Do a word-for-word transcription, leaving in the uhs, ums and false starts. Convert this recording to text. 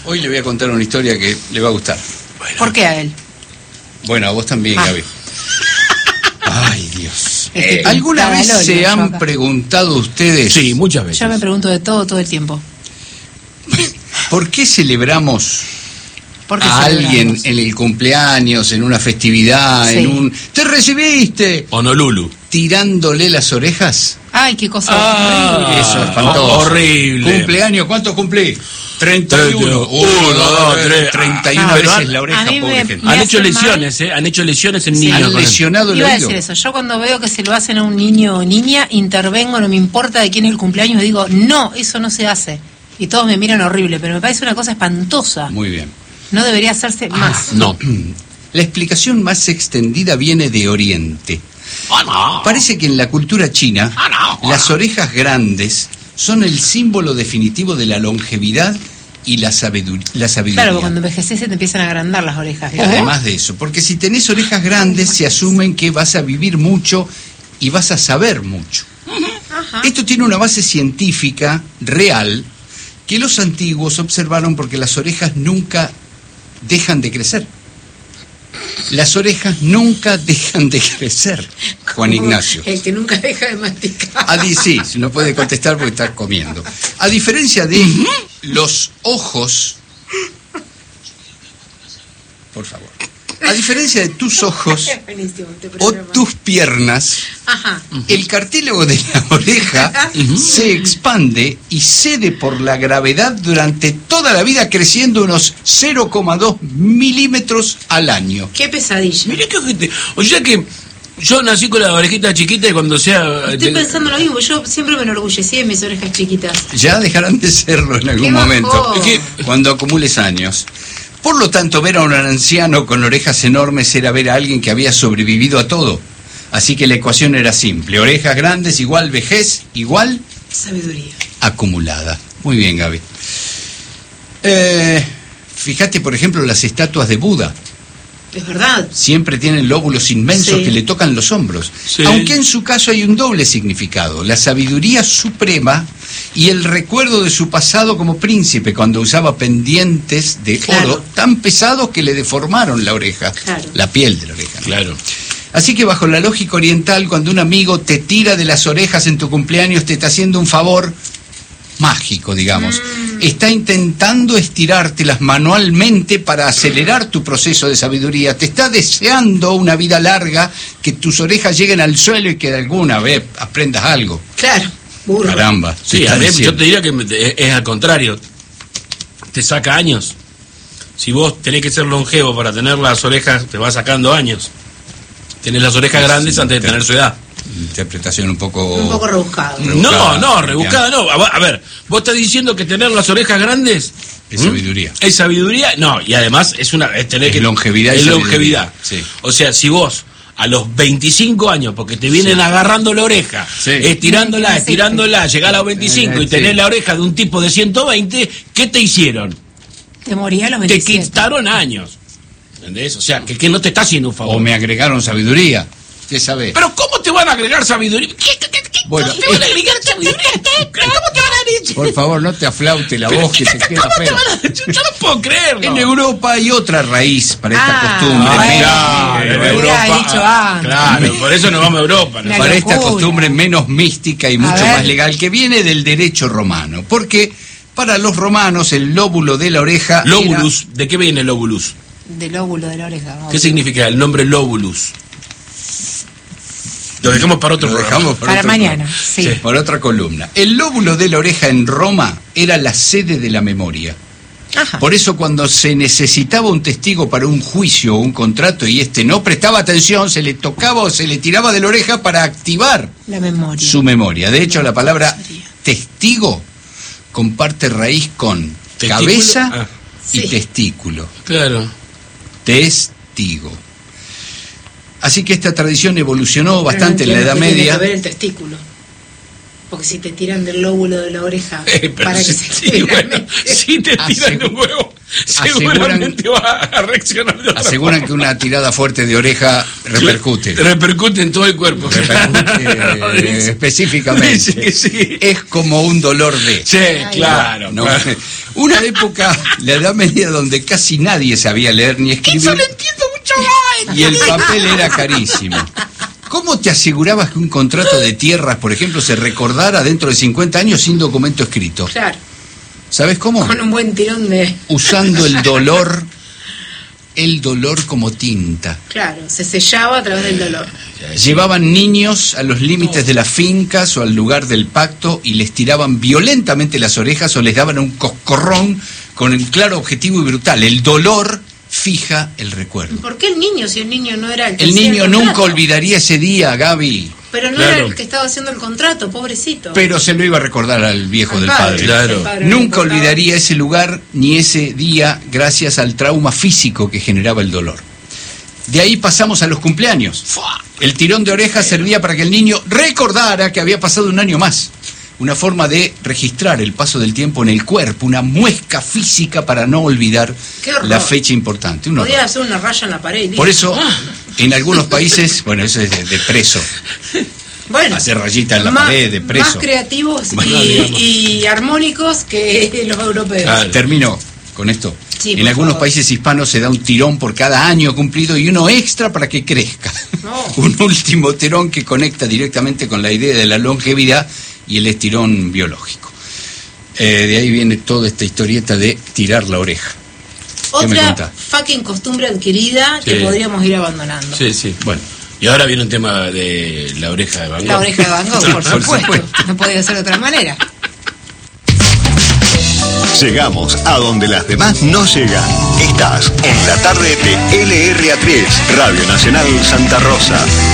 Hoy le voy a contar una historia que le va a gustar. Bueno. ¿Por qué a él? Bueno, a vos también, ah. Gaby. Ay, Dios. Eh, ¿Alguna vez Lolo, se han acá. preguntado ustedes? Sí, muchas veces. Yo me pregunto de todo, todo el tiempo. ¿Por qué celebramos ¿Por qué a celebramos? alguien en el cumpleaños, en una festividad, sí. en un... ¡Te recibiste! Honolulu. ¿Tirándole las orejas? Ay, qué cosa ah, horrible. Eso es espantoso. Horrible. ¿Cumpleaños? ¿Cuánto cumplí? treinta y uno. Uno, dos, tres. treinta y una ah, veces han, la oreja, pobre me, gente. me Han hecho mal. lesiones, ¿eh? Han hecho lesiones en sí. niños. Han lesionado el Iba oído. a decir eso. Yo cuando veo que se lo hacen a un niño o niña, intervengo, no me importa de quién es el cumpleaños, y digo, no, eso no se hace. Y todos me miran horrible, pero me parece una cosa espantosa. Muy bien. No debería hacerse ah, más. No. La explicación más extendida viene de Oriente. Oh, no. Parece que en la cultura china, oh, no. Oh, las orejas grandes son el símbolo definitivo de la longevidad y la sabiduría. La sabiduría. Claro, cuando envejeces se te empiezan a agrandar las orejas. ¿Eh? Además de eso, porque si tenés orejas grandes se asumen que vas a vivir mucho y vas a saber mucho. Ajá. Esto tiene una base científica real que los antiguos observaron porque las orejas nunca dejan de crecer. Las orejas nunca dejan de crecer, Juan Ignacio. El que nunca deja de masticar. A di- sí, no puede contestar porque está comiendo. A diferencia de los ojos, por favor, a diferencia de tus ojos o tus piernas, Ajá. el cartílago de la oreja se expande y cede por la gravedad durante toda la vida, creciendo unos cero coma dos milímetros al año. Qué pesadilla. Mira qué ojete. O sea que yo nací con la orejita chiquita y cuando sea... Estoy pensando lo mismo, yo siempre me enorgullecí de mis orejas chiquitas. Ya dejarán de serlo en algún ¡Qué momento, bajón! que cuando acumules años. Por lo tanto, ver a un anciano con orejas enormes era ver a alguien que había sobrevivido a todo. Así que la ecuación era simple: orejas grandes igual vejez igual sabiduría acumulada. Muy bien, Gaby. Eh, fíjate, por ejemplo, las estatuas de Buda. Es verdad. Siempre tienen lóbulos inmensos sí. que le tocan los hombros. Sí. Aunque en su caso hay un doble significado: la sabiduría suprema y el recuerdo de su pasado como príncipe, cuando usaba pendientes de claro. oro tan pesados que le deformaron la oreja, claro. la piel de la oreja. Claro. Así que bajo la lógica oriental, cuando un amigo te tira de las orejas en tu cumpleaños, te está haciendo un favor mágico, digamos. Mm. Está intentando estirártelas manualmente para acelerar tu proceso de sabiduría. Te está deseando una vida larga, que tus orejas lleguen al suelo y que de alguna vez aprendas algo. Claro. Burro. Caramba. Sí, a ver, yo te diría que es, es al contrario. Te saca años. Si vos tenés que ser longevo para tener las orejas, te va sacando años. Tenés las orejas sí, grandes sí, antes de tener su edad. Interpretación un poco... Un poco rebuscada. No, no, rebuscada no. A ver, vos estás diciendo que tener las orejas grandes... Es sabiduría. ¿Es sabiduría? No, y además es una... Es tener es que, longevidad y es sabiduría. longevidad. Sí. O sea, si vos... a los veinticinco años, porque te vienen sí. agarrando la oreja, sí. estirándola, sí. estirándola, llegás a los veinticinco sí. y tenés la oreja de un tipo de ciento veinte, ¿qué te hicieron? Te moría a los veintisiete. Te quitaron años. ¿Entendés? O sea, que, que no te está haciendo un favor. O me agregaron sabiduría. ¿Qué sabés? Pero ¿cómo te van a agregar sabiduría? ¿Qué, qué, qué, bueno, ¿Te van a agregar sabiduría? ¿Cómo te van a decir? Por favor, no te aflaute la voz, que te queda feo. Yo, yo no puedo creerlo. En Europa hay otra raíz para esta ah, costumbre. Bueno, claro, en Europa. Dicho ah, claro, por eso nos vamos a Europa. ¿no? Para esta costumbre menos mística y mucho más legal, que viene del derecho romano. Porque para los romanos el lóbulo de la oreja... Lóbulus, era... ¿de qué viene lóbulus? Del lóbulo de la oreja. Obvio. ¿Qué significa el nombre lóbulus? Lo dejamos para otro Lo programa. dejamos para, para otro mañana, sí. sí. Para otra columna. El lóbulo de la oreja en Roma era la sede de la memoria. Ajá. Por eso cuando se necesitaba un testigo para un juicio o un contrato y este no prestaba atención, se le tocaba o se le tiraba de la oreja para activar la memoria. su memoria. De hecho, la palabra testigo comparte raíz con ¿Testículo? cabeza ah. y sí. testículo. Claro. Testigo. Así que esta tradición evolucionó bastante en la Edad Media. Tiene que ver el testículo. Porque si te tiran del lóbulo de la oreja eh, para si, que se sí, bueno, si te tiran Asegu- un huevo, seguramente va a reaccionar de otra Aseguran forma. que una tirada fuerte de oreja repercute. Repercute en todo el cuerpo. Repercute eh, específicamente. Sí, sí. Es como un dolor de... Sí, claro. ¿no? claro. Una época, la Edad Media, donde casi nadie sabía leer ni escribir. Eso lo entiendo mucho más. Y el papel era carísimo. ¿Cómo te asegurabas que un contrato de tierras, por ejemplo, se recordara dentro de cincuenta años sin documento escrito? Claro, ¿Sabes cómo? con un buen tirón de... Usando el dolor, el dolor como tinta. Claro, se sellaba a través del dolor. Llevaban niños a los límites de las fincas o al lugar del pacto y les tiraban violentamente las orejas o les daban un coscorrón con el claro objetivo y brutal. El dolor fija el recuerdo. ¿Por qué el niño, si el niño no era el que El hacía niño contrato? nunca olvidaría ese día, Gaby, Pero no Claro. era el que estaba haciendo el contrato, pobrecito. pero se lo iba a recordar al viejo Al del padre, padre. Claro. el padre no le Nunca importaba. olvidaría ese lugar ni ese día gracias al trauma físico que generaba el dolor. De ahí pasamos a los cumpleaños. El tirón de orejas servía para que el niño recordara que había pasado un año más. Una forma de registrar el paso del tiempo en el cuerpo, una muesca física para no olvidar Qué horror. la fecha importante. Un Podía horror. hacer una raya en la pared. y Por listo. eso, en algunos países, bueno, eso es de, de preso. Bueno, Hacer rayita en la más, pared de preso. más creativos Bueno, y, digamos. y armónicos que los europeos. Claro. Termino con esto. Sí, en por algunos favor. países hispanos se da un tirón por cada año cumplido y uno extra para que crezca. No. Un último tirón que conecta directamente con la idea de la longevidad y el estirón biológico. Eh, de ahí viene toda esta historieta de tirar la oreja. ¿Qué me Otra contás? fucking costumbre adquirida que Sí. podríamos ir abandonando. Sí, sí. Bueno, Y ahora viene un tema de la oreja de Van Gogh. La oreja de Van Gogh, por, Por supuesto. supuesto. No podía ser de otra manera. Llegamos a donde las demás no llegan. Estás en la tarde de L R A tres, Radio Nacional Santa Rosa.